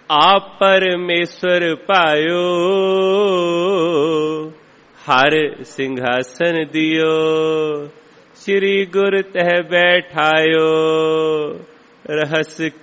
आप परमेश्वर पायो, हर सिंहासन दियो, श्री गुर तह बैठायो, रहस